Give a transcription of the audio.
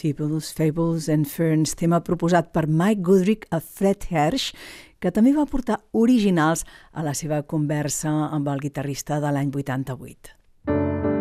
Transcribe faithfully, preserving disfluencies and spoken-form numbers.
Fables, Fables and Ferns, tema proposat per Mike Goodrick a Fred Hersch, que també va portar originals a la seva conversa amb el guitarrista de l'any vuitanta-vuit.